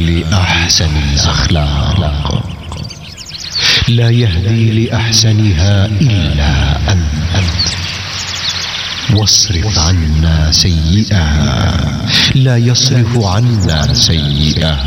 لأحسن الأخلاق، لا يهدي لأحسنها إلا أنت. واصرف عنا سيئها، لا يصرف عنا سيئها